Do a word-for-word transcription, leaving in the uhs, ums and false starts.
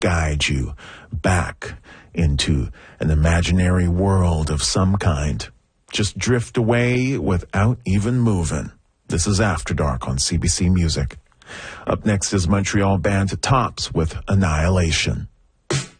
guide you back into an imaginary world of some kind. Just drift away without even moving. This is After Dark on C B C Music. Up next is Montreal band Tops with Annihilation.